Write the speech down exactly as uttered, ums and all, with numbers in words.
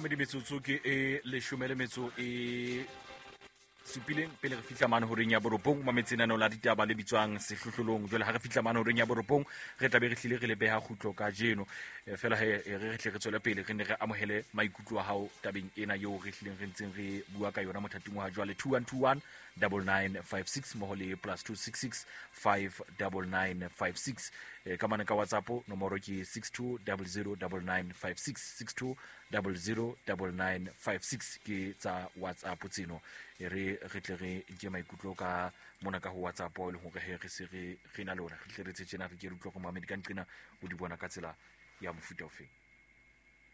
di metsotso ke e leshome le metso e supileng pele re fihla mane horeng ya boropong mametsenano la ditaba le bitswang sehlohlolong jwale ha re fihla mane horeng ya boropong re tlabe re hlile re le beha khutlo ka jeno fela he re re hle re tswela pele re ne re amohele maikutlo a hao tabeng ena yo re hlileng re ntseng re bua ka yona mothating wa jwale two one two one nine nine five six mo le plus two six six five nine nine five six ka mane ka WhatsApp nomoro ke six two zero zero nine nine five six six two zero zero nine nine five six ke tsa WhatsApp tseno re re tle re nke maikutlo ka mona ka ho WhatsApp le ho re re se re re na lona re tle re tsetsena re ke re tlo go mamedi ka nqina o di bona ka tsela ya mofuta ofeng.